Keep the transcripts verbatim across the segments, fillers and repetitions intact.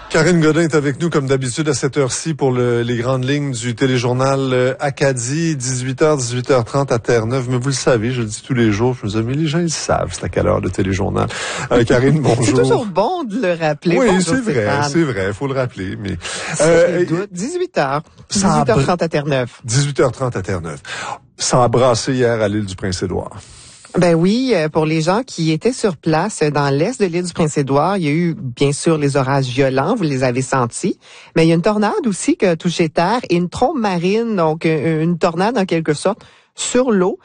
Karine Godin est avec nous comme d'habitude à cette heure-ci pour le, les grandes lignes du téléjournal euh, Acadie, dix-huit heures, dix-huit heures trente à Terre-Neuve. Mais vous le savez, je le dis tous les jours, je me dis, mais les gens, ils savent c'est à quelle heure le téléjournal. Euh, Karine, bonjour. C'est toujours bon de le rappeler. Oui, bonjour, c'est vrai, Stéphane. c'est vrai, il faut le rappeler. Mais euh, dix-huit heures, dix-huit heures trente à Terre-Neuve. dix-huit heures trente à Terre-Neuve. Ça a brassé hier à l'île du Prince-Édouard. Ben oui, pour les gens qui étaient sur place dans l'est de l'île du Prince-Édouard, il y a eu bien sûr les orages violents, vous les avez sentis, mais il y a une tornade aussi qui a touché terre et une trombe marine, donc une tornade en quelque sorte, sur l'eau.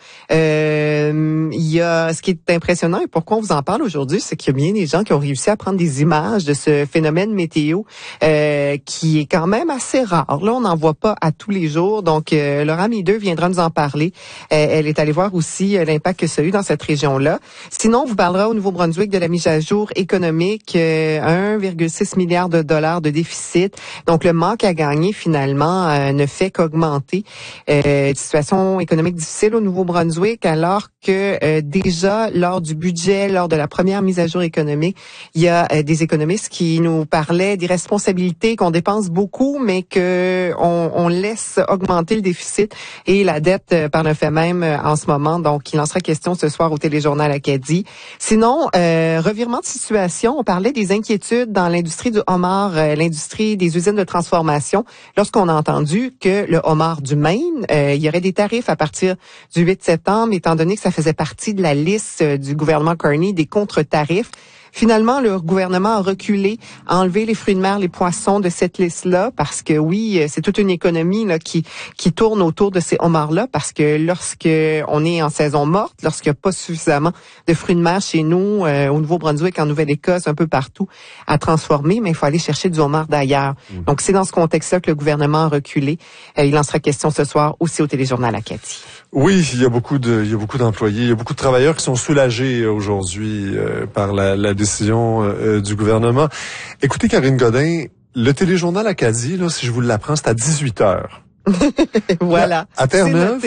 Euh, il y a ce qui est impressionnant et pourquoi on vous en parle aujourd'hui, c'est qu'il y a bien des gens qui ont réussi à prendre des images de ce phénomène météo euh, qui est quand même assez rare. Là, on n'en voit pas à tous les jours. Donc, euh, Laura Meeder viendra nous en parler. Euh, elle est allée voir aussi euh, l'impact que ça a eu dans cette région-là. Sinon, on vous parlera au Nouveau-Brunswick de la mise à jour économique, euh, un virgule six milliard de dollars de déficit. Donc, le manque à gagner, finalement, euh, ne fait qu'augmenter. Euh, situation économique difficile au Nouveau-Brunswick, alors que euh, déjà, lors du budget, lors de la première mise à jour économique, il y a euh, des économistes qui nous parlaient des responsabilités, qu'on dépense beaucoup, mais que on, on laisse augmenter le déficit et la dette euh, par le fait même euh, en ce moment. Donc, il en sera question ce soir au Téléjournal Acadie. Sinon, euh, revirement de situation, on parlait des inquiétudes dans l'industrie du homard, euh, l'industrie des usines de transformation, lorsqu'on a entendu que le homard du Maine, euh, il y aurait des tarifs à partir du huit septembre, étant donné que ça faisait partie de la liste du gouvernement Carney des contre-tarifs. Finalement, le gouvernement a reculé, a enlevé les fruits de mer, les poissons de cette liste-là, parce que oui, c'est toute une économie là qui qui tourne autour de ces homards-là, parce que lorsque on est en saison morte, lorsqu'il n'y a pas suffisamment de fruits de mer chez nous, euh, au Nouveau-Brunswick, en Nouvelle-Écosse, un peu partout, à transformer, mais il faut aller chercher du homard d'ailleurs. Mmh. Donc, c'est dans ce contexte-là que le gouvernement a reculé. Euh, il en sera question ce soir aussi au Téléjournal Acadie. Oui, il y a beaucoup de, il y a beaucoup d'employés, il y a beaucoup de travailleurs qui sont soulagés aujourd'hui euh, par la, la décision euh, du gouvernement. Écoutez, Karine Godin, le Téléjournal Acadie, là, si je vous l'apprends, c'est à dix-huit heures. Voilà. Là, à Terre-Neuve.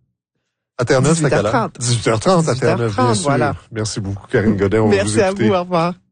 À Terre-Neuve, c'est à quelle heure? dix-huit heures trente à Terre-Neuve, bien sûr. Voilà. Merci beaucoup, Karine Godin. On Merci va vous écouter. à vous, au revoir.